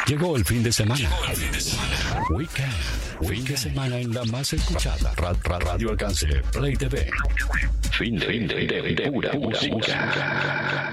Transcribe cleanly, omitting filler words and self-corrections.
Llegó el fin de semana. Weekend. Fin de semana en la más escuchada. Radio Alcance. Play TV. Fin de pura música.